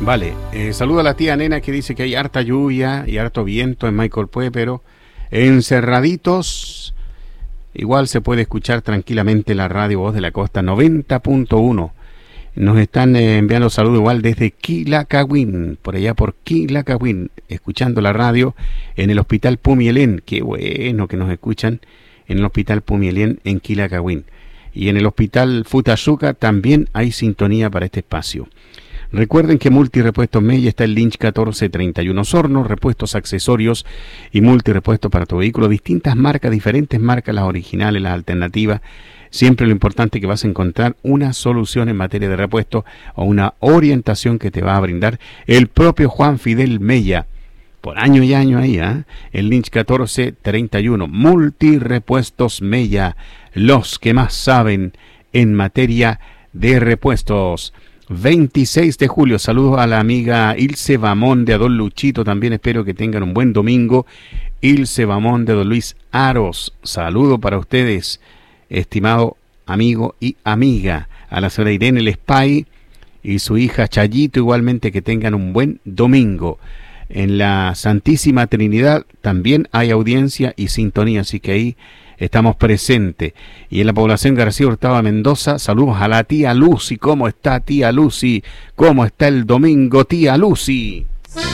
Vale, saludo a la tía Nena que dice que hay harta lluvia y harto viento en Maicolpue, pero encerraditos igual se puede escuchar tranquilamente la radio Voz de la Costa 90.1. Nos están enviando saludos igual desde Quilacagüín, por allá por Quilacagüín, escuchando la radio en el Hospital Pumielén. Qué bueno que nos escuchan en el Hospital Pumielén en Quilacagüín. Y en el Hospital Futayuca también hay sintonía para este espacio. Recuerden que Multirepuestos Mella está en Lynch 1431 Osorno, repuestos, accesorios y multirepuestos para tu vehículo, distintas marcas, diferentes marcas, las originales, las alternativas. Siempre lo importante es que vas a encontrar una solución en materia de repuesto o una orientación que te va a brindar el propio Juan Fidel Mella. Por año y año ahí, el Lynch 1431, Multirepuestos Mella, los que más saben en materia de repuestos. 26 de julio, saludos a la amiga Ilse Bamón de Don Luchito, también espero que tengan un buen domingo. Ilse Bamón de Don Luis Aros, saludo para ustedes, estimado amigo y amiga. A la señora Irene Lespay y su hija Chayito, igualmente que tengan un buen domingo. En la Santísima Trinidad también hay audiencia y sintonía, así que ahí estamos presentes. Y en la población García Hurtado de Mendoza, saludos a la tía Lucy. ¿Cómo está, tía Lucy? ¿Cómo está el domingo, tía Lucy?